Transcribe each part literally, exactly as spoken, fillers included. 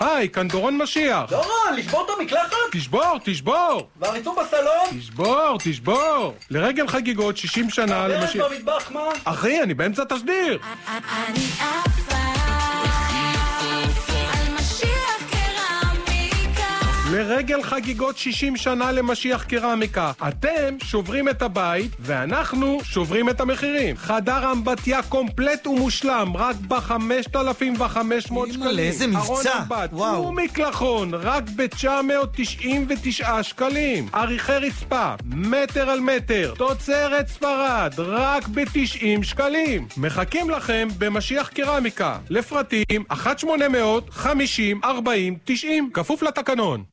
היי, כאן דורון משיח. דורון, לשבור את המקלחת? תשבור, תשבור. והריצוף בסלון? תשבור, תשבור. לרגל חגיגות שישים שנה למשיח. אתה במטבח, מה? אחי, אני באמצע תשדיר. אני עפה על משיח קרמיקה. לרגל חגיגות שישים שנה למשיח קרמיקה. אתם שוברים את הבית, ואנחנו שוברים את המחירים. חדר אמבטיה קומפלט ומושלם, רק ב-חמשת אלפים וחמש מאות שקלים. איזה מבצע. ארון אמבט וואו. ומקלחון, רק ב-תשע מאות תשעים ותשעה שקלים. עריכי רצפה, מטר על מטר, תוצרת ספרד, רק ב-תשעים שקלים. מחכים לכם במשיח קרמיקה. לפרטים, אחת שמונה אפס אפס חמישים ארבעים תשעים. כפוף לתקנון.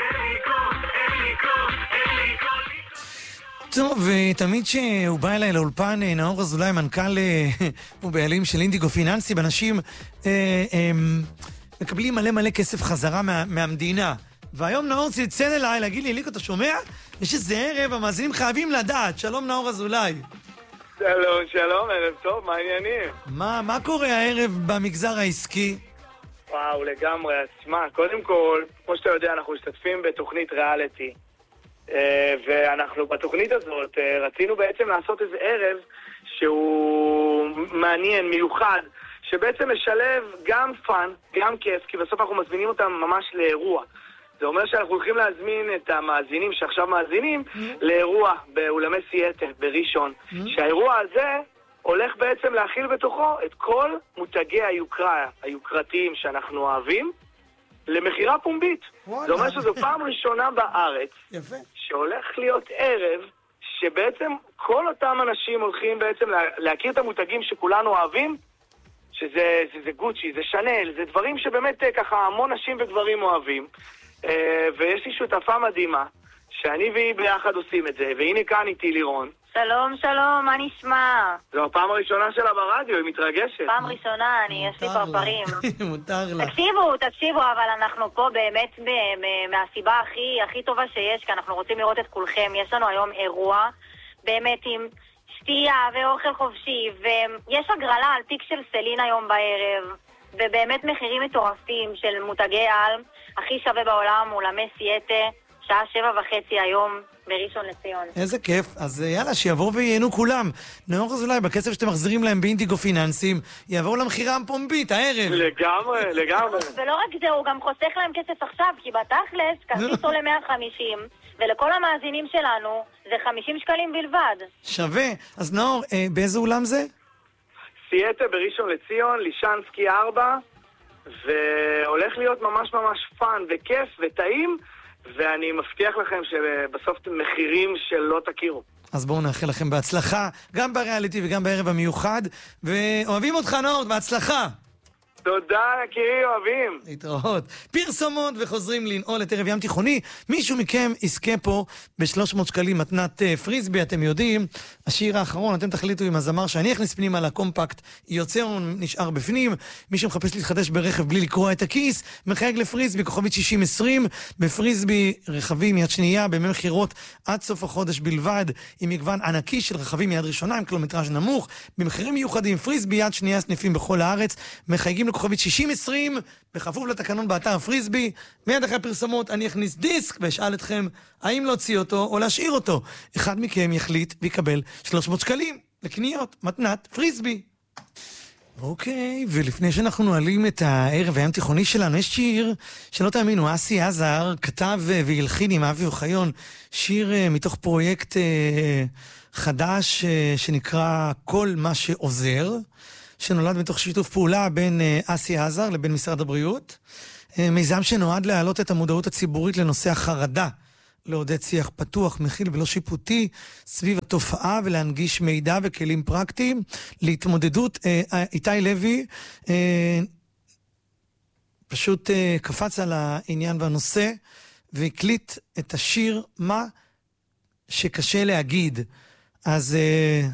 טוב, ותמיד שהוא בא אליי לאולפן, נאור אזולאי, מנכ"ל ובעלים של אינדיגו פיננסי, באנשים אה, אה, מקבלים מלא מלא כסף חזרה מה, מהמדינה. והיום נאור צלצל אליי להגיד לי, אליקו, אתה שומע? יש איזה ערב, המאזינים חייבים לדעת. שלום נאור אזולאי. שלום, שלום, ערב טוב, מה העניינים? מה, מה קורה הערב במגזר העסקי? וואו, לגמרי, אז תשמע, קודם כל, כמו שאתה יודע, אנחנו משתתפים בתוכנית ריאליטי, ואנחנו בתוכנית הזאת רצינו בעצם לעשות איזה ערב שהוא מעניין, מיוחד, שבעצם משלב גם פן, גם כיף, כי בסוף אנחנו מזמינים אותם ממש לאירוע. זה אומר שאנחנו הולכים להזמין את המאזינים שעכשיו מאזינים לאירוע באולמי סייטה, בראשון, שהאירוע הזה הולך בעצם להכיל בתוכו את כל מותגי היוקרה, היוקרתיים שאנחנו אוהבים, למחירה פומבית. זה אומר שזו פעם ראשונה בארץ יפה. שהולך להיות ערב שבעצם כל אותם אנשים הולכים בעצם להכיר את המותגים שכולנו אוהבים, שזה זה, זה גוצ'י, זה שנל, זה דברים שבאמת ככה המון נשים וגברים אוהבים. ויש לי שותפה מדהימה שאני והיא ביחד עושים את זה, והנה כאן איתי לירון. שלום, שלום, מה נשמע? זו הפעם הראשונה שלה ברדיו, היא מתרגשת. פעם ראשונה, אני, יש לי פרפרים. מותר לה. תקשיבו, תקשיבו, אבל אנחנו פה באמת מהסיבה הכי, הכי טובה שיש, כי אנחנו רוצים לראות את כולכם. יש לנו היום אירוע, באמת עם שתייה ואוכל חופשי, ויש הגרלה על פיק של סלין היום בערב, ובאמת מחירים מטורפים של מותגי על, הכי שווה בעולם, אולמי סייטה, שעה שבע וחצי היום בראשון לציון. איזה כיף. אז יאללה, שיבואו וייהנו כולם. נאור אזולאי, בכסף שאתם מחזירים להם באינדיגו פיננסים, יעברו למחירה הפומבית, הערב. לגמרי, לגמרי. ולא רק זה, הוא גם חוסך להם כסף עכשיו, כי בתכלס, כרטיס עולה מאה וחמישים, ולכל המאזינים שלנו זה חמישים שקלים בלבד. שווה. אז נאור, אה, באיזה אולם זה? סייטה בראשון לציון, לישנסקי ארבע, והולך להיות ממש ממש פן וכיף וטעים, ואני מבטיח לכם שבסוף מחירים שלא תכירו. אז בואו נאחל לכם בהצלחה, גם בריאליטי וגם בערב המיוחד, ואוהבים אותך נאור, בהצלחה. תודה, יקירי, אוהבים. להתראות. פרסומות וחוזרים לנעול את ערב ים תיכוני. מישהו מכם יזכה פה ב-שלוש מאות שקלים מתנת פריסבי, אתם יודעים. השיר האחרון, אתם תחליטו עם הזמר שאני אכניס פנימה לקומפקט, יוצא או נשאר בפנים. מי שמחפש להתחדש ברכב בלי לקרוע את הכיס, מחייג לפריסבי, כוכבית שישים עשרים. בפריסבי רכבים יד שנייה, בימי מחירות עד סוף החודש בלבד, עם מגוון ענקי של רכבים מיד ראשונה, עם קילומטראז' נמוך, במחירים מיוחדים. פריסבי יד שנייה, סניפים בכל הארץ. מחייגים כוכבית שישים עשרים, בכפוף לתקנון באתר פריסבי. מיד אחרי הפרסומות אני אכניס דיסק ואשאל אתכם האם להוציא אותו או להשאיר אותו. אחד מכם יחליט ויקבל שלוש מאות שקלים לקניות, מתנת פריסבי. אוקיי, ולפני שאנחנו נועלים את הערב הים תיכוני שלנו, יש שיר שלא תאמינו, אסי עזר כתב והלחין עם אבי אוחיון, שיר מתוך פרויקט חדש שנקרא כל מה שעוזר, שנולד מתוך שיתוף פעולה בין אסי עזר לבין משרד הבריאות. מיזם שנועד להעלות את המודעות הציבורית לנושא החרדה, לעודד שיח פתוח, מכיל ולא שיפוטי סביב התופעה, ולהנגיש מידע וכלים פרקטיים להתמודדות. איתי לוי פשוט קפץ על העניין והנושא והקליט את השיר מה שקשה להגיד. אז